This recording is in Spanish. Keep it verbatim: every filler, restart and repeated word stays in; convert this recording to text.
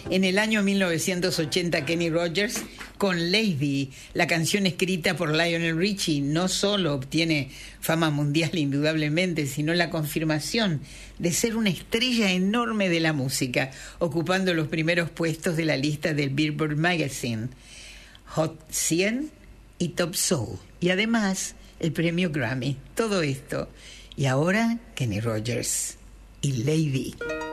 En el año mil novecientos ochenta, Kenny Rogers con Lady, la canción escrita por Lionel Richie, no solo obtiene fama mundial indudablemente, sino la confirmación de ser una estrella enorme de la música, ocupando los primeros puestos de la lista del Billboard Magazine, Hot cien y Top Soul, y además el premio Grammy. Todo esto. Y ahora Kenny Rogers y Lady.